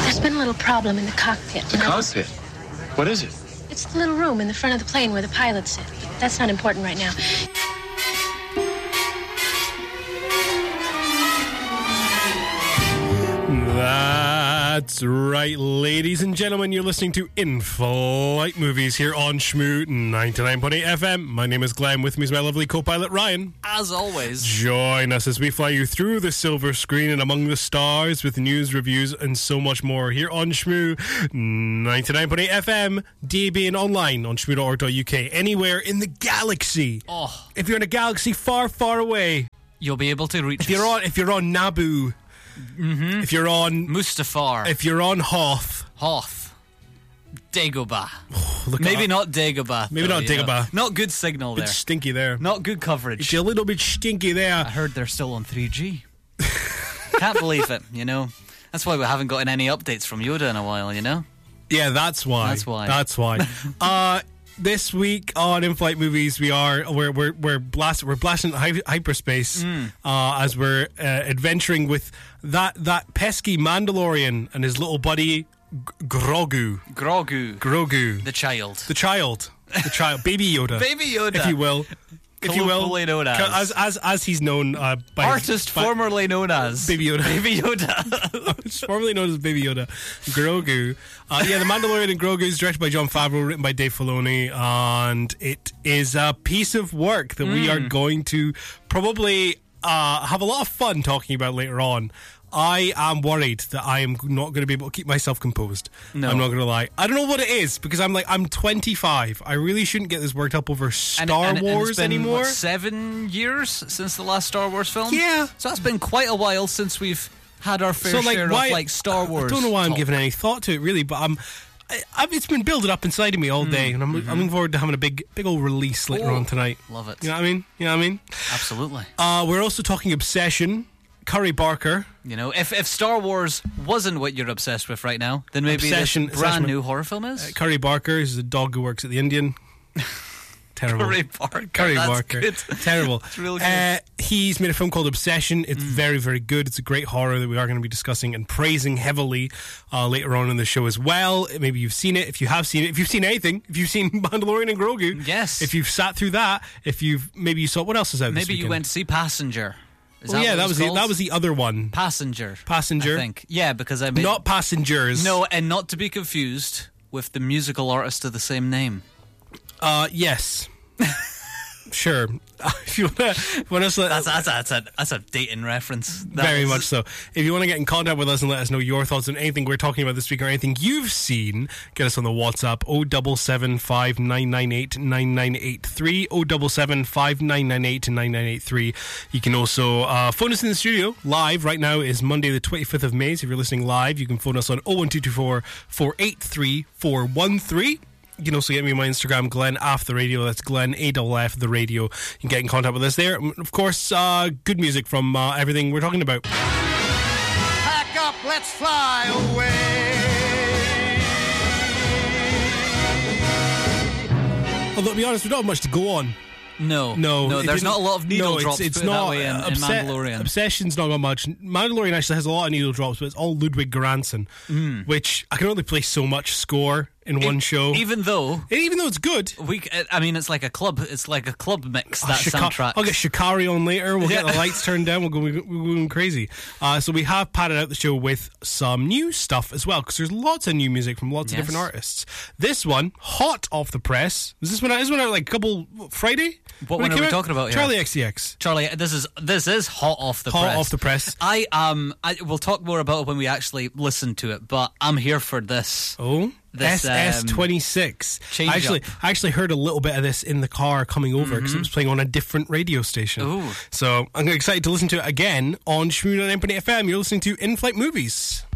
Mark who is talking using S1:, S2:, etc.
S1: There's been a little problem in the cockpit.
S2: The cockpit? What is it?
S1: It's the little room in the front of the plane where the pilots sit. That's not important right now.
S3: That's right, ladies and gentlemen. You're listening to In-Flight Movies here on Shmoo 99.8 FM. My name is Glenn. With me is my lovely co-pilot Ryan.
S4: As always.
S3: Join us as we fly you through the silver screen and among the stars with news, reviews, and so much more here on Shmoo 99.8 FM, DAB and online on shmoo.org.uk. Anywhere in the galaxy.
S4: Oh.
S3: If you're in a galaxy far, far away,
S4: you'll be able to reach
S3: If you're on Naboo.
S4: Mm-hmm.
S3: If you're on
S4: Mustafar,
S3: if you're on Hoth,
S4: Dagobah.
S3: Maybe
S4: not Dagobah.
S3: Maybe not Dagobah.
S4: Not good signal there.
S3: It's stinky there.
S4: Not good coverage.
S3: It's a little bit stinky there.
S4: I heard they're still on 3G. Can't believe it, you know. That's why we haven't gotten any updates from Yoda in a while, you know.
S3: Yeah, that's why. That's why. This week on In-Flight Movies, we're blasting hyperspace as we're adventuring with that pesky Mandalorian and his little buddy Grogu,
S4: the child,
S3: Baby Yoda, if you will.
S4: Colloquially known
S3: as he's known by
S4: formerly known as
S3: Baby Yoda. Formerly known as Baby Yoda, Grogu. The Mandalorian and Grogu is directed by Jon Favreau, written by Dave Filoni, and it is a piece of work that we are going to probably have a lot of fun talking about later on. I am worried that I am not going to be able to keep myself composed. No. I'm not going to lie. I don't know what it is, because I'm 25. I really shouldn't get this worked up over Star Wars
S4: it's been,
S3: anymore.
S4: What, 7 years since the last Star Wars film?
S3: Yeah.
S4: So that's been quite a while since we've had our fair share of Star Wars.
S3: I don't know why
S4: talk.
S3: I'm giving any thought to it, really, but it's been building up inside of me all day, and I'm looking forward to having a big old release later on tonight.
S4: Love it.
S3: You know what I mean?
S4: Absolutely.
S3: We're also talking Obsession. Curry Barker.
S4: You know, if Star Wars wasn't what you're obsessed with right now, then maybe this brand new horror film is.
S3: Curry Barker is the dog who works at the Indian. Terrible.
S4: Curry Barker.
S3: Good. Terrible.
S4: It's really good.
S3: He's made a film called Obsession. It's very, very good. It's a great horror that we are going to be discussing and praising heavily later on in the show as well. Maybe you've seen it. If you have seen it, if you've seen anything, if you've seen Mandalorian and Grogu,
S4: yes.
S3: If you've sat through that, maybe you saw what else is out this weekend.
S4: Maybe you went to see Passenger.
S3: That was the other one.
S4: Passenger,
S3: I
S4: think. Yeah, because I mean,
S3: not Passengers.
S4: No, and not to be confused with the musical artist of the same name.
S3: Yes. Sure. If you want to,
S4: that's a dating reference.
S3: Very much so. If you want to get in contact with us and let us know your thoughts on anything we're talking about this week or anything you've seen, get us on the WhatsApp 077-5998-9983, 077-5998-9983. You can also phone us in the studio live. Right now is Monday the 25th of May, so if you're listening live, you can phone us on 01224 483 413. You can also get me on my Instagram, Glenn Aff the Radio. That's Glenn A-F the Radio. You can get in contact with us there. Of course, good music from everything we're talking about.
S5: Pack up, let's fly away.
S3: Although, to be honest, we don't have much to go on.
S4: No. There's not a lot of needle drops. It's not that way in Mandalorian.
S3: Obsession's not got much. Mandalorian actually has a lot of needle drops, but it's all Ludwig Göransson, which I can only play so much score in one show.
S4: Even though
S3: it's good,
S4: it's like a club. It's like a club mix. That soundtrack.
S3: I'll get Shikari on later. We'll get the lights turned down. We're going crazy. So we have padded out the show with some new stuff as well, because there's lots of new music from lots of different artists. This one, hot off the press. This one out like a couple Friday.
S4: What one are we talking about here?
S3: Charlie XCX.
S4: Charlie, this is hot off the press.
S3: Hot off the press.
S4: We'll talk more about it when we actually listen to it, but I'm here for this.
S3: Oh. This SS26. I actually heard a little bit of this in the car coming over because it was playing on a different radio station.
S4: Ooh.
S3: So I'm excited to listen to it again on Shmoo 99.8 FM. You're listening to In-Flight Movies.